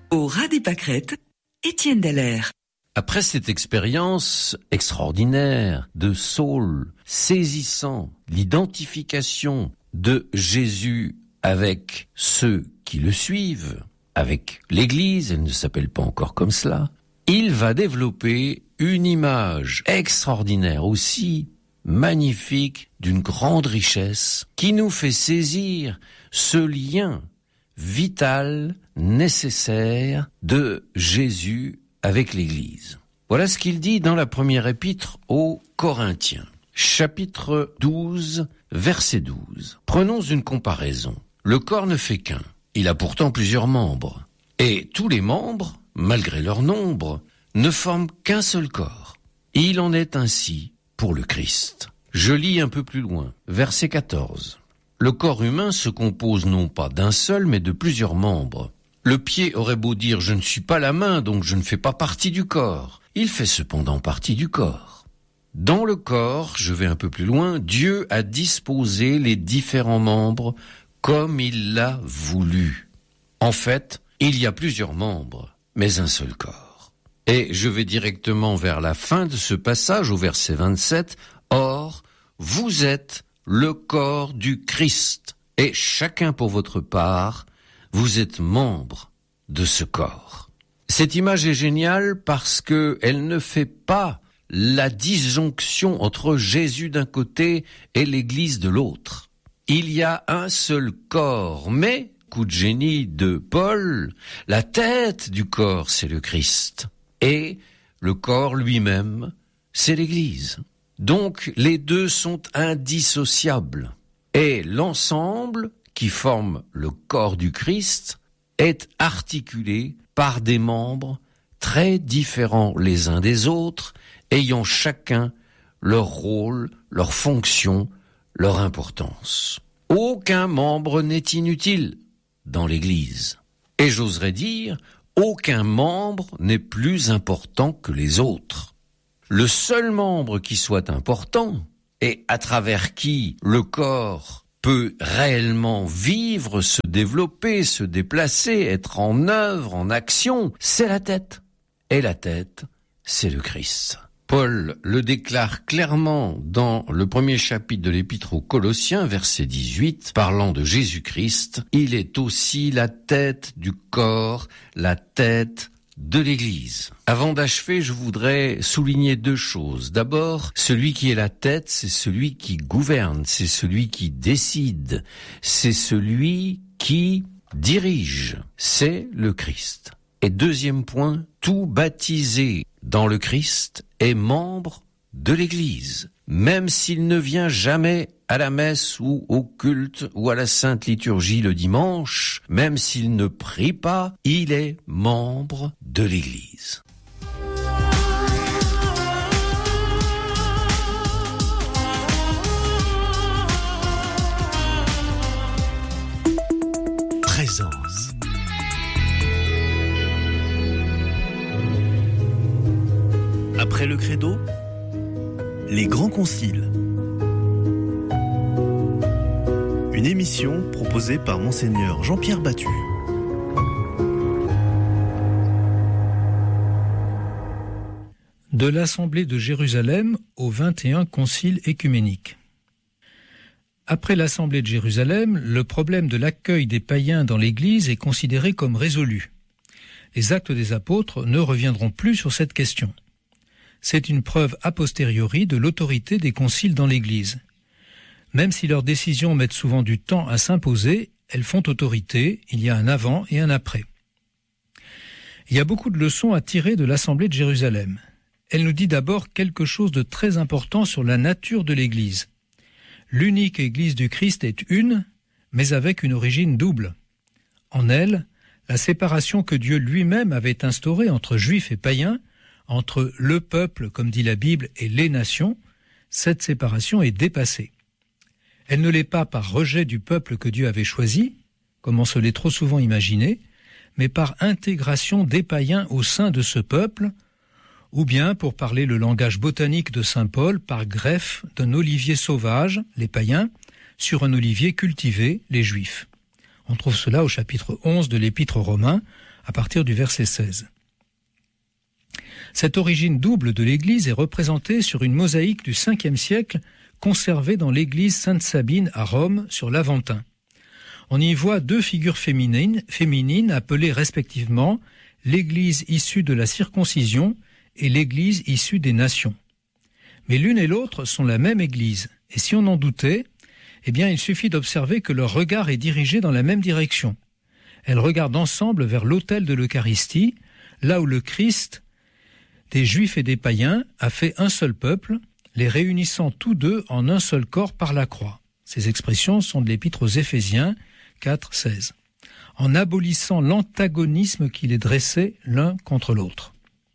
Au ras des pâquerettes, Étienne Dallaire. Après cette expérience extraordinaire de Saul, saisissant l'identification de Jésus avec ceux qui le suivent, avec l'Église, elle ne s'appelle pas encore comme cela, il va développer une image extraordinaire aussi, magnifique, d'une grande richesse, qui nous fait saisir ce lien vital, nécessaire de Jésus avec l'Église. Voilà ce qu'il dit dans la première épître aux Corinthiens, chapitre 12, verset 12. Prenons une comparaison. Le corps ne fait qu'un. Il a pourtant plusieurs membres. Et tous les membres, malgré leur nombre, ne forment qu'un seul corps. Il en est ainsi pour le Christ. Je lis un peu plus loin, verset 14. Le corps humain se compose non pas d'un seul, mais de plusieurs membres. Le pied aurait beau dire « je ne suis pas la main, donc je ne fais pas partie du corps ». Il fait cependant partie du corps. Dans le corps, je vais un peu plus loin, Dieu a disposé les différents membres comme il l'a voulu. En fait, il y a plusieurs membres, mais un seul corps. Et je vais directement vers la fin de ce passage, au verset 27. « Or, vous êtes le corps du Christ, et chacun pour votre part, vous êtes membre de ce corps. » Cette image est géniale parce que elle ne fait pas la disjonction entre Jésus d'un côté et l'Église de l'autre. Il y a un seul corps, mais, coup de génie de Paul, la tête du corps, c'est le Christ. Et le corps lui-même, c'est l'Église. Donc, les deux sont indissociables. Et l'ensemble, qui forme le corps du Christ, est articulé par des membres très différents les uns des autres, ayant chacun leur rôle, leur fonction, leur importance. Aucun membre n'est inutile dans l'Église. Et j'oserais dire, aucun membre n'est plus important que les autres. Le seul membre qui soit important, et à travers qui le corps peut réellement vivre, se développer, se déplacer, être en œuvre, en action, c'est la tête. Et la tête, c'est le Christ. Paul le déclare clairement dans le premier chapitre de l'Épître aux Colossiens, verset 18, parlant de Jésus-Christ. Il est aussi la tête du corps, la tête de l'Église. Avant d'achever, je voudrais souligner deux choses. D'abord, celui qui est la tête, c'est celui qui gouverne, c'est celui qui décide, c'est celui qui dirige, c'est le Christ. Et deuxième point, tout baptisé dans le Christ est membre de l'Église, même s'il ne vient jamais à la messe ou au culte ou à la Sainte Liturgie le dimanche, même s'il ne prie pas, il est membre de l'Église. Présence. Après le credo, les grands conciles. Une émission proposée par Monseigneur Jean-Pierre Battu. De l'Assemblée de Jérusalem au 21 Concile œcuménique. Après l'Assemblée de Jérusalem, le problème de l'accueil des païens dans l'Église est considéré comme résolu. Les Actes des Apôtres ne reviendront plus sur cette question. C'est une preuve a posteriori de l'autorité des conciles dans l'Église. Même si leurs décisions mettent souvent du temps à s'imposer, elles font autorité, il y a un avant et un après. Il y a beaucoup de leçons à tirer de l'Assemblée de Jérusalem. Elle nous dit d'abord quelque chose de très important sur la nature de l'Église. L'unique Église du Christ est une, mais avec une origine double. En elle, la séparation que Dieu lui-même avait instaurée entre juifs et païens, entre le peuple, comme dit la Bible, et les nations, cette séparation est dépassée. Elle ne l'est pas par rejet du peuple que Dieu avait choisi, comme on se l'est trop souvent imaginé, mais par intégration des païens au sein de ce peuple, ou bien, pour parler le langage botanique de saint Paul, par greffe d'un olivier sauvage, les païens, sur un olivier cultivé, les juifs. On trouve cela au chapitre 11 de l'Épître aux Romains, à partir du verset 16. Cette origine double de l'Église est représentée sur une mosaïque du 5e siècle conservée dans l'église Sainte-Sabine à Rome sur l'Aventin. On y voit deux figures féminines appelées respectivement l'Église issue de la circoncision et l'Église issue des nations. Mais l'une et l'autre sont la même Église, et si on en doutait, eh bien il suffit d'observer que leur regard est dirigé dans la même direction. Elles regardent ensemble vers l'autel de l'Eucharistie, là où le Christ des Juifs et des païens a fait un seul peuple, les réunissant tous deux en un seul corps par la croix. Ces expressions sont de l'Épître aux Éphésiens 4, 16. En abolissant l'antagonisme qui les dressait l'un contre l'autre.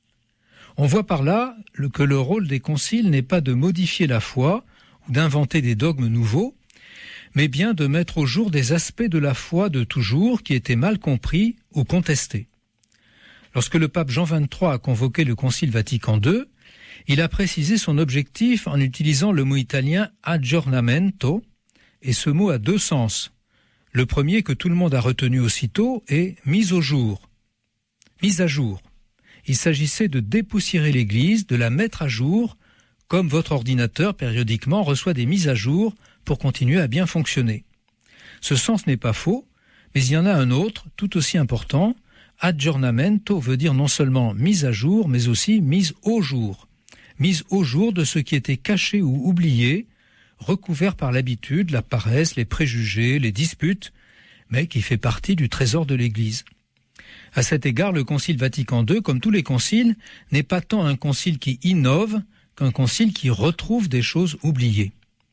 On voit par là que le rôle des conciles n'est pas de modifier la foi ou d'inventer des dogmes nouveaux, mais bien de mettre au jour des aspects de la foi de toujours qui étaient mal compris ou contestés. Lorsque le pape Jean XXIII a convoqué le Concile Vatican II, il a précisé son objectif en utilisant le mot italien aggiornamento, et ce mot a deux sens. Le premier que tout le monde a retenu aussitôt est mise au jour. Mise à jour. Il s'agissait de dépoussiérer l'Église, de la mettre à jour, comme votre ordinateur périodiquement reçoit des mises à jour pour continuer à bien fonctionner. Ce sens n'est pas faux, mais il y en a un autre, tout aussi important. Aggiornamento veut dire non seulement mise à jour, mais aussi mise au jour. Mise au jour de ce qui était caché ou oublié, recouvert par l'habitude, la paresse, les préjugés, les disputes, mais qui fait partie du trésor de l'Église. À cet égard, le Concile Vatican II, comme tous les conciles, n'est pas tant un concile qui innove qu'un concile qui retrouve des choses oubliées.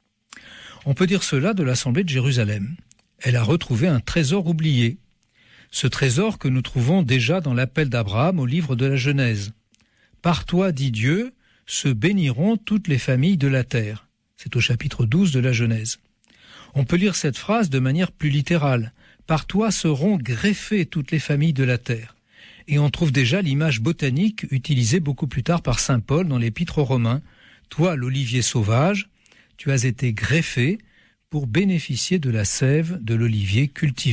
On peut dire cela de l'Assemblée de Jérusalem. Elle a retrouvé un trésor oublié. Ce trésor que nous trouvons déjà dans l'appel d'Abraham au livre de la Genèse. « Par toi, dit Dieu, se béniront toutes les familles de la terre ». C'est au chapitre 12 de la Genèse. On peut lire cette phrase de manière plus littérale. « Par toi seront greffées toutes les familles de la terre ». Et on trouve déjà l'image botanique utilisée beaucoup plus tard par saint Paul dans l'Épître aux Romains. « Toi, l'olivier sauvage, tu as été greffé pour bénéficier de la sève de l'olivier cultivé ».